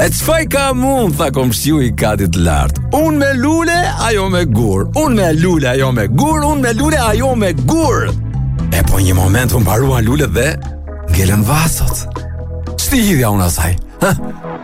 E çfaj ka mund, tha komshiu I katit lartë. Unë me lule, ajo me gur. Unë me lule, ajo me gur. Unë me lule, ajo me gur. E po një moment unë paruan lulet dhe ngelen vasot. Shti hidhja unë asaj.